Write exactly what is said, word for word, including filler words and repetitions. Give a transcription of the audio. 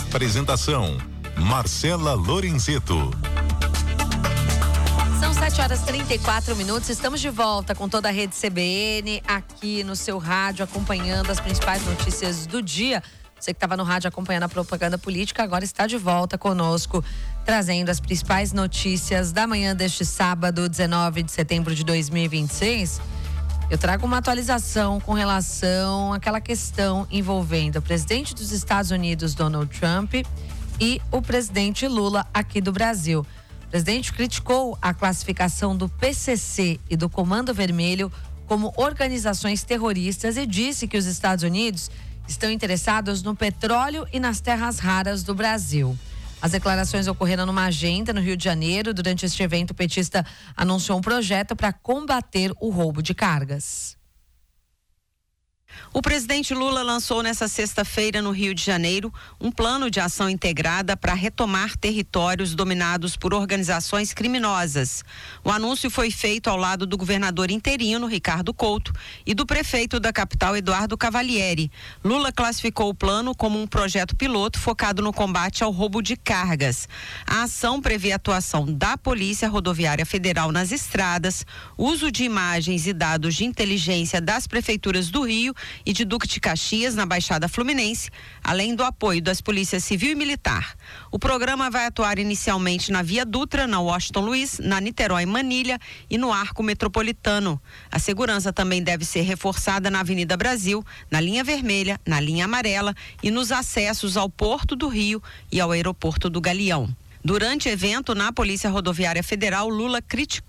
Apresentação: Marcela Lorenzeto. São sete horas e trinta e quatro minutos. Estamos de volta com toda a rede C B N aqui no seu rádio, acompanhando as principais notícias do dia. Você que estava no rádio acompanhando a propaganda política, agora está de volta conosco, trazendo as principais notícias da manhã deste sábado, dezenove de setembro de dois mil e vinte e seis. Eu trago uma atualização com relação àquela questão envolvendo o presidente dos Estados Unidos, Donald Trump, e o presidente Lula aqui do Brasil. O presidente criticou a classificação do P C C e do Comando Vermelho como organizações terroristas e disse que os Estados Unidos estão interessados no petróleo e nas terras raras do Brasil. As declarações ocorreram numa agenda no Rio de Janeiro. Durante este evento, o petista anunciou um projeto para combater o roubo de cargas. O presidente Lula lançou nesta sexta-feira no Rio de Janeiro um plano de ação integrada para retomar territórios dominados por organizações criminosas. O anúncio foi feito ao lado do governador interino, Ricardo Couto, e do prefeito da capital, Eduardo Cavalieri. Lula classificou o plano como um projeto piloto focado no combate ao roubo de cargas. A ação prevê a atuação da Polícia Rodoviária Federal nas estradas, uso de imagens e dados de inteligência das prefeituras do Rio e de Duque de Caxias, na Baixada Fluminense, além do apoio das polícias civil e militar. O programa vai atuar inicialmente na Via Dutra, na Washington Luiz, na Niterói Manilha e no Arco Metropolitano. A segurança também deve ser reforçada na Avenida Brasil, na linha vermelha, na linha amarela e nos acessos ao Porto do Rio e ao Aeroporto do Galeão. Durante o evento na Polícia Rodoviária Federal, Lula criticou